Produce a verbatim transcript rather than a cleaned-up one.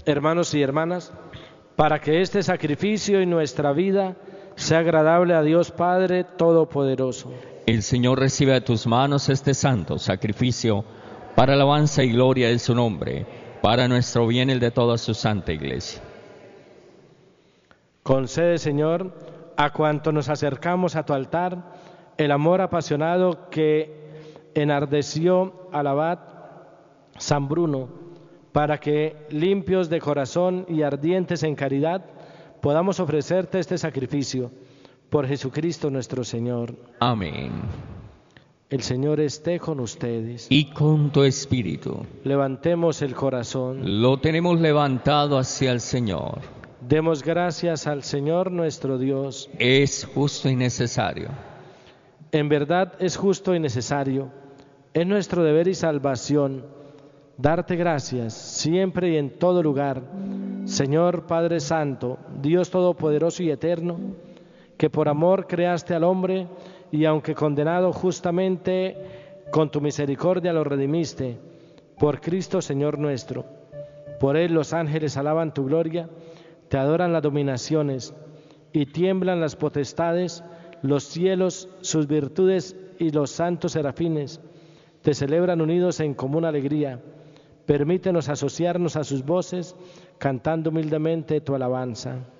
hermanos y hermanas, para que este sacrificio y nuestra vida sea agradable a Dios Padre Todopoderoso. El Señor recibe de tus manos este santo sacrificio para alabanza y gloria de su nombre, para nuestro bien y el de toda su santa Iglesia. Concede, Señor, a cuanto nos acercamos a tu altar, el amor apasionado que enardeció al abad San Bruno, para que, limpios de corazón y ardientes en caridad, podamos ofrecerte este sacrificio. Por Jesucristo nuestro Señor. Amén. El Señor esté con ustedes. Y con tu espíritu. Levantemos el corazón. Lo tenemos levantado hacia el Señor. Demos gracias al Señor nuestro Dios. Es justo y necesario. En verdad es justo y necesario. Es nuestro deber y salvación darte gracias siempre y en todo lugar, Señor Padre Santo, Dios Todopoderoso y Eterno, que por amor creaste al hombre y aunque condenado justamente, con tu misericordia lo redimiste, por Cristo Señor nuestro. Por Él los ángeles alaban tu gloria, te adoran las dominaciones y tiemblan las potestades, los cielos, sus virtudes y los santos serafines, te celebran unidos en común alegría. Permítenos asociarnos a sus voces, cantando humildemente tu alabanza.